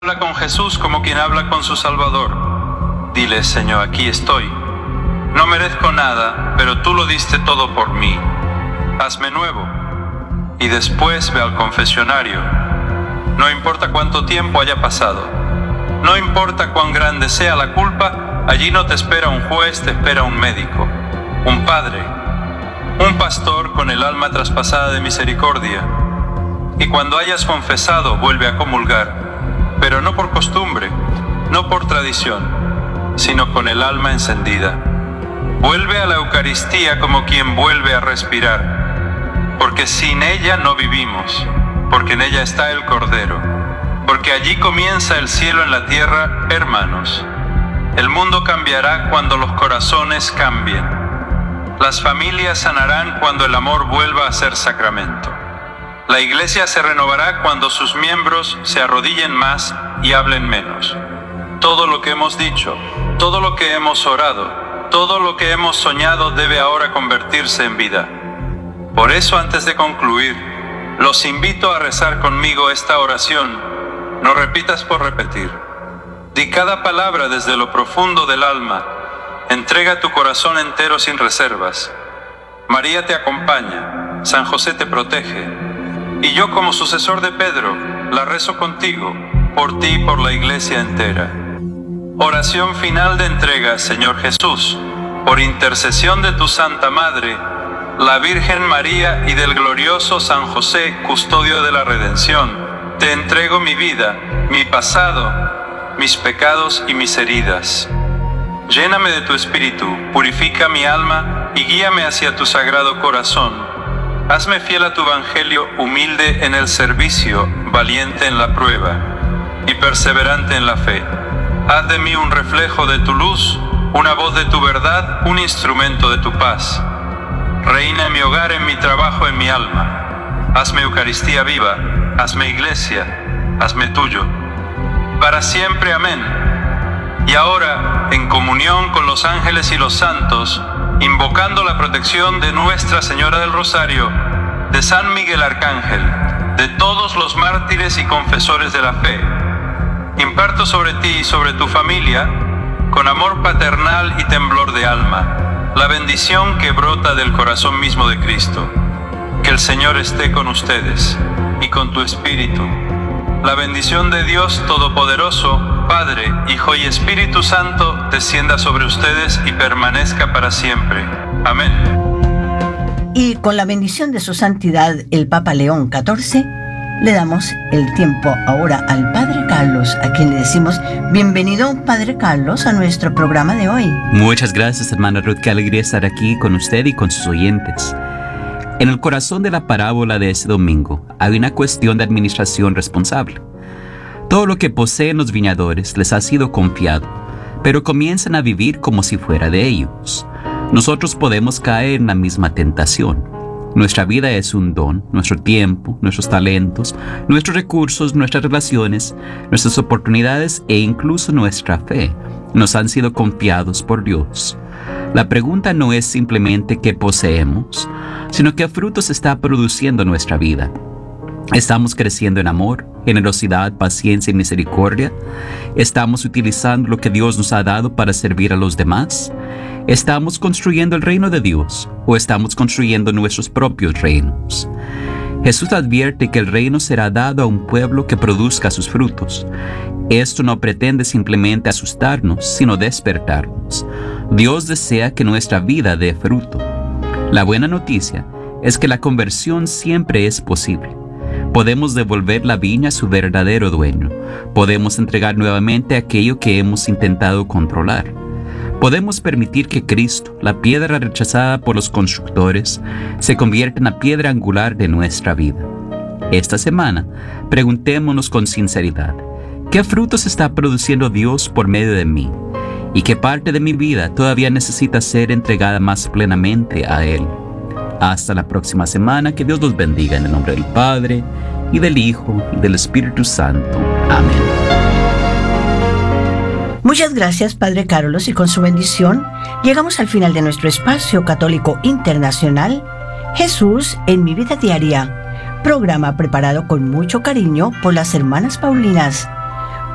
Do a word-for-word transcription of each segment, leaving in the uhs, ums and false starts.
Habla con Jesús como quien habla con su Salvador. Dile: Señor, aquí estoy. No merezco nada, pero tú lo diste todo por mí. Hazme nuevo. Y después ve al confesionario. No importa cuánto tiempo haya pasado. No importa cuán grande sea la culpa, allí no te espera un juez, te espera un médico, un padre, un pastor con el alma traspasada de misericordia. Y cuando hayas confesado, vuelve a comulgar, pero no por costumbre, no por tradición, sino con el alma encendida. Vuelve a la Eucaristía como quien vuelve a respirar, porque sin ella no vivimos, porque en ella está el Cordero, porque allí comienza el cielo en la tierra, hermanos. El mundo cambiará cuando los corazones cambien. Las familias sanarán cuando el amor vuelva a ser sacramento. La Iglesia se renovará cuando sus miembros se arrodillen más y hablen menos. Todo lo que hemos dicho, todo lo que hemos orado, todo lo que hemos soñado debe ahora convertirse en vida. Por eso, antes de concluir, los invito a rezar conmigo esta oración. No repitas por repetir. Di cada palabra desde lo profundo del alma. Entrega tu corazón entero sin reservas. María te acompaña, San José te protege. Y yo, como sucesor de Pedro, la rezo contigo, por ti y por la Iglesia entera. Oración final de entrega. Señor Jesús, por intercesión de tu Santa Madre, la Virgen María y del glorioso San José, custodio de la redención, te entrego mi vida, mi pasado, mis pecados y mis heridas. Lléname de tu Espíritu, purifica mi alma y guíame hacia tu sagrado corazón. Hazme fiel a tu Evangelio, humilde en el servicio, valiente en la prueba y perseverante en la fe. Haz de mí un reflejo de tu luz, una voz de tu verdad, un instrumento de tu paz. Reina en mi hogar, en mi trabajo, en mi alma. Hazme Eucaristía viva, hazme Iglesia, hazme tuyo. Para siempre, amén. Y ahora, en comunión con los ángeles y los santos, invocando la protección de Nuestra Señora del Rosario, de San Miguel Arcángel, de todos los mártires y confesores de la fe, imparto sobre ti y sobre tu familia, con amor paternal y temblor de alma, la bendición que brota del corazón mismo de Cristo. Que el Señor esté con ustedes y con tu espíritu. La bendición de Dios Todopoderoso, Padre, Hijo y Espíritu Santo, descienda sobre ustedes y permanezca para siempre. Amén. Y con la bendición de su santidad, el Papa León catorce, le damos el tiempo ahora al Padre Carlos, a quien le decimos bienvenido, Padre Carlos, a nuestro programa de hoy. Muchas gracias, hermana Ruth, qué alegría estar aquí con usted y con sus oyentes. En el corazón de la parábola de este domingo hay una cuestión de administración responsable. Todo lo que poseen los viñadores les ha sido confiado, pero comienzan a vivir como si fuera de ellos. Nosotros podemos caer en la misma tentación. Nuestra vida es un don, nuestro tiempo, nuestros talentos, nuestros recursos, nuestras relaciones, nuestras oportunidades e incluso nuestra fe nos han sido confiados por Dios. La pregunta no es simplemente qué poseemos, sino qué frutos está produciendo nuestra vida. ¿Estamos creciendo en amor, generosidad, paciencia y misericordia? ¿Estamos utilizando lo que Dios nos ha dado para servir a los demás? ¿Estamos construyendo el reino de Dios o estamos construyendo nuestros propios reinos? Jesús advierte que el reino será dado a un pueblo que produzca sus frutos. Esto no pretende simplemente asustarnos, sino despertarnos. Dios desea que nuestra vida dé fruto. La buena noticia es que la conversión siempre es posible. Podemos devolver la viña a su verdadero dueño. Podemos entregar nuevamente aquello que hemos intentado controlar. Podemos permitir que Cristo, la piedra rechazada por los constructores, se convierta en la piedra angular de nuestra vida. Esta semana, preguntémonos con sinceridad, ¿qué frutos está produciendo Dios por medio de mí? ¿Y qué parte de mi vida todavía necesita ser entregada más plenamente a Él? Hasta la próxima semana, que Dios los bendiga en el nombre del Padre, y del Hijo, y del Espíritu Santo. Amén. Muchas gracias, Padre Carlos, y con su bendición llegamos al final de nuestro espacio católico internacional, Jesús en mi vida diaria, programa preparado con mucho cariño por las hermanas Paulinas.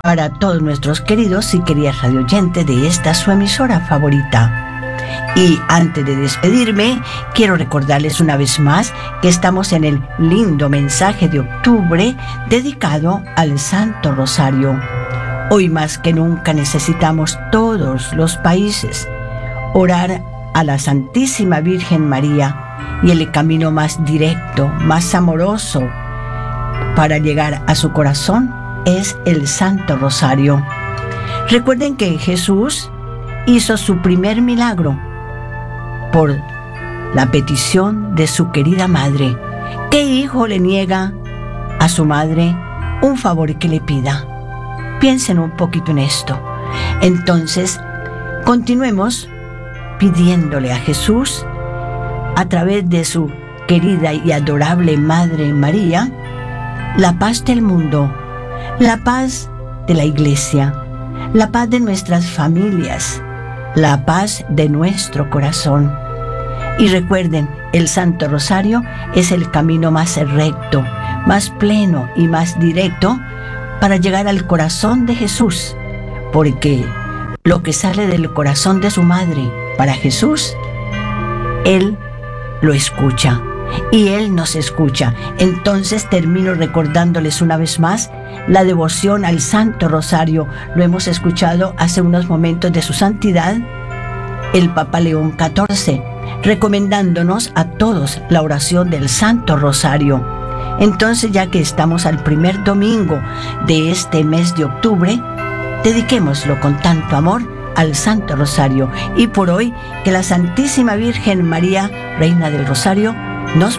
para todos nuestros queridos y queridas radioyentes de esta su emisora favorita. Y antes de despedirme, quiero recordarles una vez más que estamos en el lindo mensaje de octubre dedicado al Santo Rosario. Hoy más que nunca necesitamos todos los países orar a la Santísima Virgen María, y el camino más directo, más amoroso para llegar a su corazón es el Santo Rosario. Recuerden que Jesús hizo su primer milagro por la petición de su querida madre. ¿Qué hijo le niega a su madre un favor que le pida? Piensen un poquito en esto. Entonces, continuemos pidiéndole a Jesús, a través de su querida y adorable Madre María, la paz del mundo, la paz de la Iglesia, la paz de nuestras familias, la paz de nuestro corazón. Y recuerden, el Santo Rosario es el camino más recto, más pleno y más directo para llegar al corazón de Jesús, porque lo que sale del corazón de su madre para Jesús, Él lo escucha y Él nos escucha. Entonces termino recordándoles una vez más la devoción al Santo Rosario. Lo hemos escuchado hace unos momentos de su santidad, el Papa León catorce, recomendándonos a todos la oración del Santo Rosario. Entonces, ya que estamos al primer domingo de este mes de octubre, dediquémoslo con tanto amor al Santo Rosario. Y por hoy, que la Santísima Virgen María, Reina del Rosario, nos